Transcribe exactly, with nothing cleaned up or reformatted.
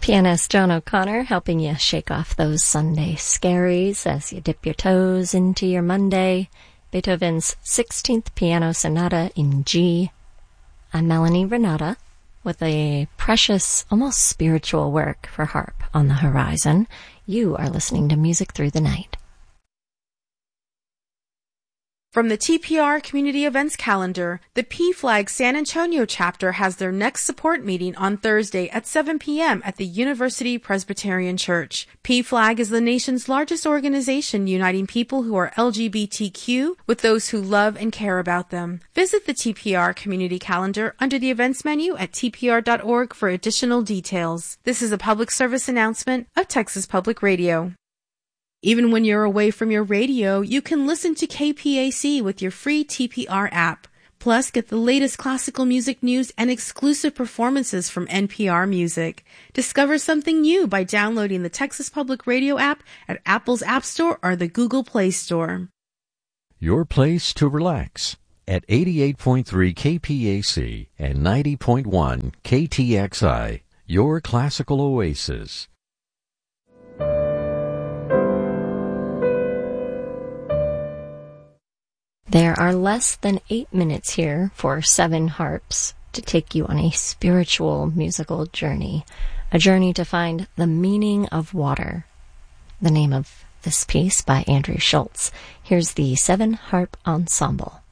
Pianist John O'Connor helping you shake off those Sunday scaries as you dip your toes into your Monday. Beethoven's sixteenth Piano Sonata in G. I'm Melanie Renata with a precious, almost spiritual work for harp on the horizon. You are listening to Music Through the Night. From the T P R Community Events Calendar, the P FLAG San Antonio chapter has their next support meeting on Thursday at seven p.m. at the University Presbyterian Church. P FLAG is the nation's largest organization uniting people who are L G B T Q with those who love and care about them. Visit the T P R Community Calendar under the events menu at T P R dot org for additional details. This is a public service announcement of Texas Public Radio. Even when you're away from your radio, you can listen to K P A C with your free T P R app. Plus, get the latest classical music news and exclusive performances from N P R Music. Discover something new by downloading the Texas Public Radio app at Apple's App Store or the Google Play Store. Your place to relax at eighty-eight point three K P A C and ninety point one K T X I, your classical oasis. There are less than eight minutes here for seven harps to take you on a spiritual musical journey, a journey to find the meaning of water. The name of this piece by Andrew Schultz. Here's the Seven Harp Ensemble.